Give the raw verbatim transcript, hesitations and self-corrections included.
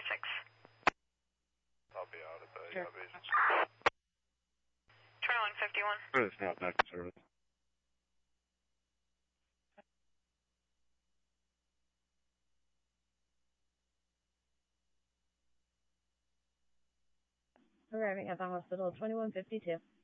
six. I'll be out at the Sure. uh, base. twenty-one fifty-one. It's not back in service. Arriving at the hospital, twenty-one fifty-two.